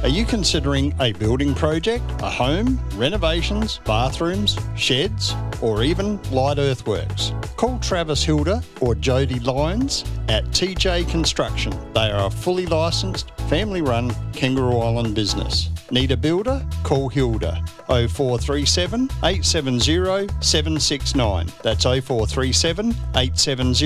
Are you considering a building project, a home, renovations, bathrooms, sheds, or even light earthworks? Call Travis Hilda or Jody Lyons at TJ Construction. They are a fully licensed, family-run Kangaroo Island business. Need a builder? Call Hilda 0437 870 769. That's 0437 870